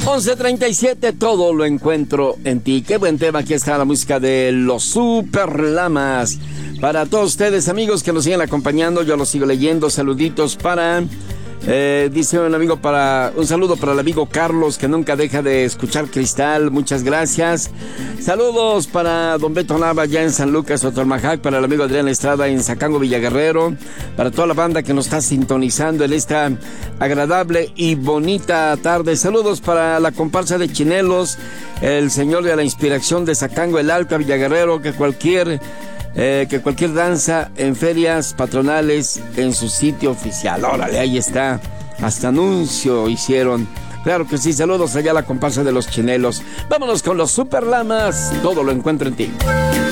11:37, todo lo encuentro en ti. Qué buen tema, aquí está la música de los Super Lamas. Para todos ustedes, amigos que nos siguen acompañando, yo los sigo leyendo. Saluditos para... dice un amigo, un saludo para el amigo Carlos, que nunca deja de escuchar Cristal, muchas gracias. Saludos para don Beto Nava ya en San Lucas, Otormajac, para el amigo Adrián Estrada en Zacango, Villaguerrero, para toda la banda que nos está sintonizando en esta agradable y bonita tarde. Saludos para la comparsa de Chinelos, el señor de la inspiración de Zacango, el Alto, Villaguerrero, que cualquier danza en ferias patronales en su sitio oficial. Órale, ahí está, hasta anuncio hicieron. Claro que sí, saludos allá a la comparsa de los Chinelos. Vámonos con los Super Lamas, todo lo encuentro en ti.